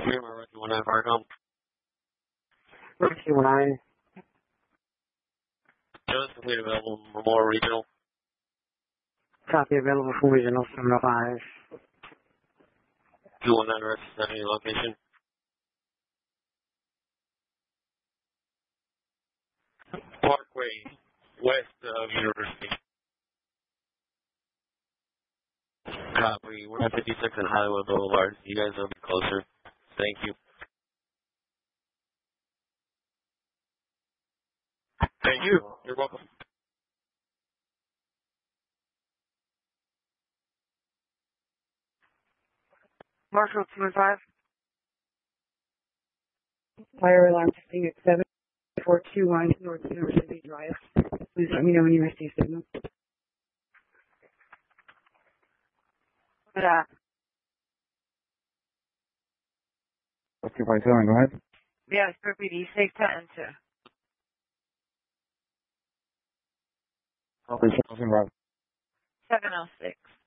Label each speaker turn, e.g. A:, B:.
A: Remember, Rescue 19 Farcom.
B: Rescue 19.
A: Just complete available Memorial Regional.
B: Copy available from Regional 705.
A: 219 Rescue 70 location. Parkway, west of University. Copy. We're at 56 and Hollywood Boulevard. You guys will be closer. Thank you. Thank you. You're welcome.
B: Marshall 215. Fire alarm testing at 7421 North University Drive. Please let me know when you receive signal. Yeah.
C: Rescue 57, go ahead.
B: Yes, for PD, safe to enter.
C: Copy, 706.
B: 706.